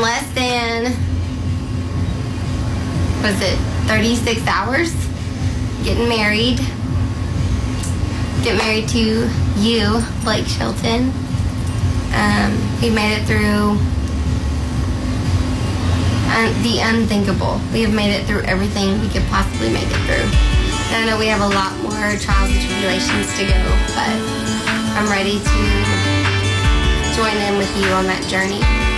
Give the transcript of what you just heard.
in less than, was it 36 hours, getting married. Get married to you, Blake Shelton. We made it through the unthinkable. We have made it through everything we could possibly make it through. And I know we have a lot more trials and tribulations to go, but I'm ready to join in with you on that journey.